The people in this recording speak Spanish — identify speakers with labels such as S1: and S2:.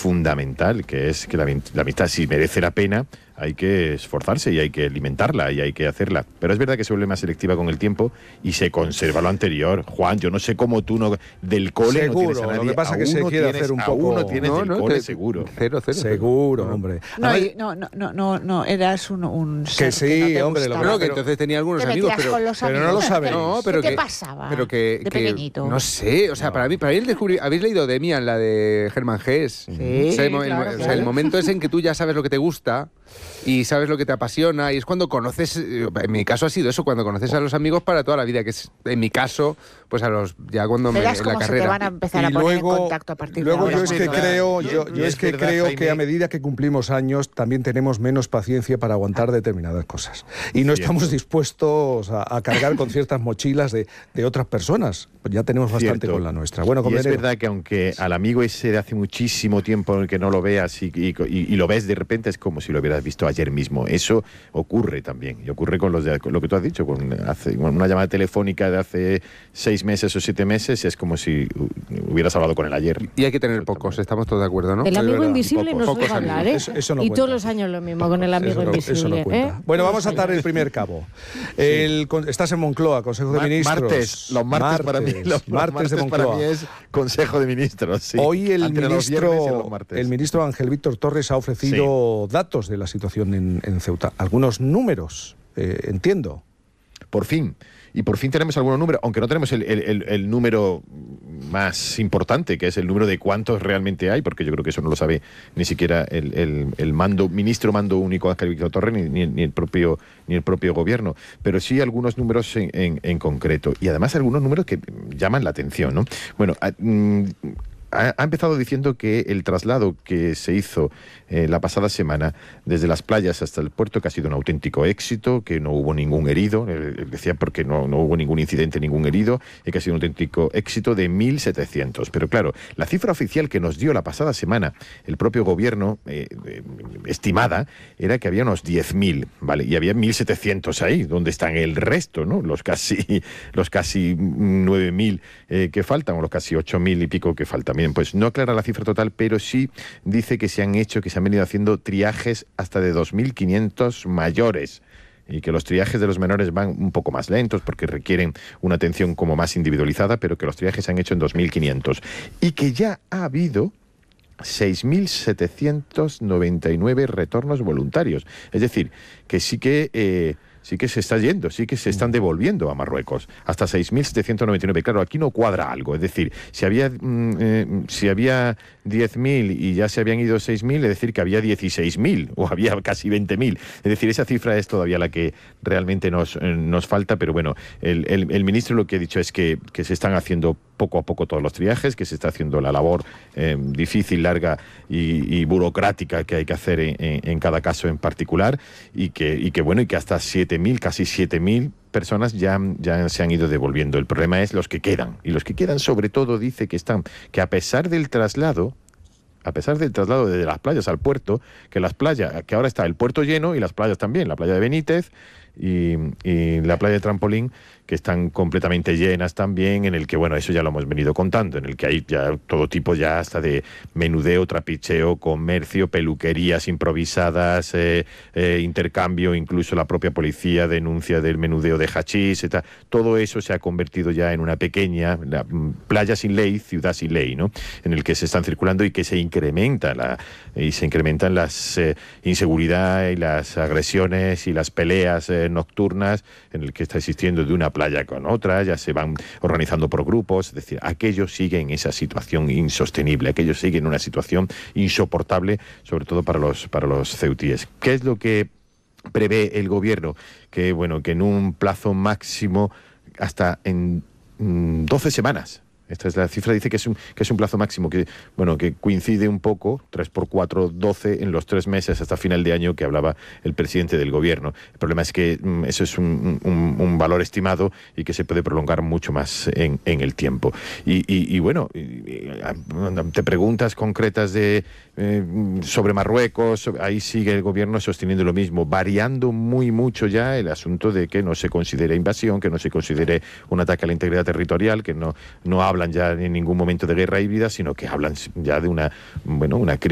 S1: fundamental, que es que la amistad, si merece la pena, hay que esforzarse y hay que alimentarla y hay que hacerla. Pero es verdad que se vuelve más selectiva con el tiempo y se conserva lo anterior. Juan, yo no sé cómo tú del cole
S2: seguro,
S1: no tienes a nadie.
S2: Lo que pasa es que se quiere hacer un poco...
S1: Uno tienes del cole seguro.
S3: Cero.
S2: Seguro, hombre.
S4: No, eras un
S2: que sí,
S4: que no
S2: hombre,
S3: pero que entonces tenía algunos amigos, pero
S2: no lo sabes.
S3: No,
S4: ¿Qué te pasaba de pequeñito?
S3: No sé, o sea, para mí el descubrir... ¿Habéis leído Demian, la de Hermann Hesse?
S4: Sí,
S3: o sea,
S4: claro.
S3: el momento es en que tú ya sabes lo que te gusta y sabes lo que te apasiona, y es cuando conoces, en mi caso ha sido eso, cuando conoces a los amigos para toda la vida, que es, en mi caso, pues ya cuando en la carrera.
S4: Se te van a empezar a poner en contacto a partir de ahora.
S2: Luego yo es que creo que a medida que cumplimos años también tenemos menos paciencia para aguantar determinadas cosas. Y no estamos dispuestos a cargar con ciertas mochilas de otras personas. Pues ya tenemos bastante con la nuestra. Bueno,
S1: y es verdad que aunque al amigo ese de hace muchísimo tiempo que no lo veas y lo ves de repente, es como si lo hubieras visto ayer mismo. Eso ocurre también. Y ocurre con lo que tú has dicho, con una llamada telefónica de hace 6 meses o 7 meses, es como si hubieras hablado con él ayer.
S3: Y hay que tener pocos, estamos todos de acuerdo, ¿no?
S5: El amigo invisible no suele hablar, ¿eh?
S2: Eso no
S5: y
S2: cuenta.
S5: todos los años lo mismo con el amigo invisible.
S2: Eso no cuenta. Bueno, vamos a atar el primer cabo. Estás en Moncloa, Consejo de Ministros.
S1: Los martes para mí. Los martes de Moncloa. Para mí es Consejo de Ministros. Sí.
S2: Hoy el ministro Ángel Víctor Torres ha ofrecido datos de la situación en Ceuta. Algunos números, entiendo.
S1: Por fin. Y por fin tenemos algunos números, aunque no tenemos el número más importante, que es el número de cuántos realmente hay, porque yo creo que eso no lo sabe ni siquiera el ministro mando único Ángel Víctor Torres ni el propio gobierno. Pero sí algunos números en concreto. Y además algunos números que llaman la atención, ¿no? Bueno, ha empezado diciendo que el traslado que se hizo la pasada semana desde las playas hasta el puerto, que ha sido un auténtico éxito, que no hubo ningún herido, decía porque no hubo ningún incidente, ningún herido, y que ha sido un auténtico éxito de 1.700. Pero claro, la cifra oficial que nos dio la pasada semana el propio gobierno, estimada, era que había unos 10.000, ¿vale? Y había 1.700 ahí, donde están el resto, ¿no? Los casi 9.000 que faltan, o los casi 8.000 y pico que faltan. Bien, pues no aclara la cifra total, pero sí dice que se han venido haciendo triajes hasta de 2.500 mayores, y que los triajes de los menores van un poco más lentos porque requieren una atención como más individualizada, pero que los triajes se han hecho en 2.500 y que ya ha habido 6.799 retornos voluntarios. Es decir, que sí que se está yendo, sí que se están devolviendo a Marruecos, hasta 6.799. Claro, aquí no cuadra algo, es decir, si había 10.000 y ya se habían ido 6.000, es decir, que había 16.000 o había casi 20.000. Es decir, esa cifra es todavía la que realmente nos falta, pero bueno, el ministro lo que ha dicho es que se están haciendo poco a poco todos los triajes, que se está haciendo la labor difícil, larga y burocrática que hay que hacer en cada caso en particular, y que hasta 7.000, casi 7.000 personas ya se han ido devolviendo. El problema es los que quedan, y los que quedan sobre todo dice que a pesar del traslado desde las playas al puerto, que ahora está el puerto lleno y las playas también, la playa de Benítez y la playa de Trampolín, que están completamente llenas también, en el que, bueno, eso ya lo hemos venido contando, en el que hay ya todo tipo ya hasta de menudeo, trapicheo, comercio, peluquerías improvisadas, intercambio, incluso la propia policía denuncia del menudeo de hachís, todo eso se ha convertido ya en una pequeña playa sin ley, ciudad sin ley, ¿no? En el que se están circulando y que se incrementan las inseguridad y las agresiones y las peleas nocturnas, en el que está existiendo de una playa con otra, ya se van organizando por grupos, es decir, aquello sigue en esa situación insostenible, aquello sigue en una situación insoportable, sobre todo para los ceutíes. ¿Qué es lo que prevé el gobierno? Que en un plazo máximo hasta en 12 semanas. Esta es la cifra, dice que es un plazo máximo, que coincide un poco, 3 por 4, 12 en los 3 meses hasta final de año que hablaba el presidente del gobierno. El problema es que eso es un valor estimado y que se puede prolongar mucho más en el tiempo. Ante preguntas concretas sobre Marruecos, ahí sigue el gobierno sosteniendo lo mismo, variando mucho ya el asunto de que no se considere invasión, que no se considere un ataque a la integridad territorial, que no hablan ya en ningún momento de guerra híbrida, sino que hablan ya de una crisis